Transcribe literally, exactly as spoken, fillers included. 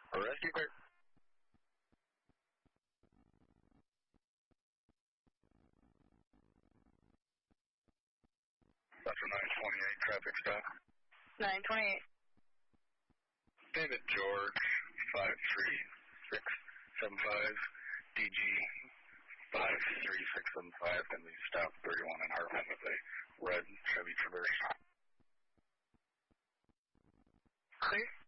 Rescue car. That's a nine twenty-eight traffic stop. nine twenty-eight. David George, five three six seven five, D G five three six seven five, and we stop thirty-one in Hartman with a red Chevy Traverse. Clear.